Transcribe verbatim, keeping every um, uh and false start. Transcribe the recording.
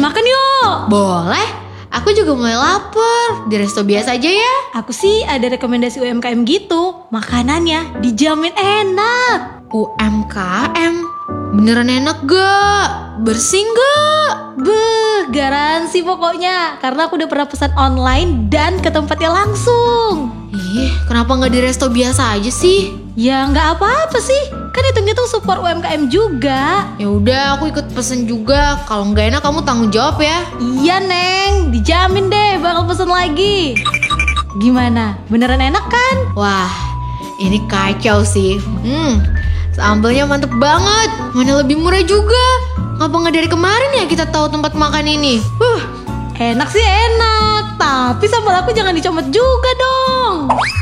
makan yuk. Boleh. Aku juga mulai lapar. Di resto biasa aja ya. Aku sih ada rekomendasi U M K M gitu. Makanannya dijamin enak. U M K M? Beneran enak gak? Bersih gak? Beuh, garansi pokoknya. Karena aku udah pernah pesan online dan ke tempatnya langsung. Ih, kenapa gak di resto biasa aja sih? Ya nggak apa-apa sih. Kan hitung-hitung support U M K M juga. Ya udah, aku ikut pesen juga. Kalau nggak enak kamu tanggung jawab ya. Iya Neng, dijamin deh bakal pesen lagi. Gimana? Beneran enak kan? Wah, ini kacau sih. Hmm, sambalnya mantep banget. Mana lebih murah juga. Ngapa nggak dari kemarin ya kita tahu tempat makan ini? Huh, enak sih enak. Tapi sambal aku jangan dicomot juga dong.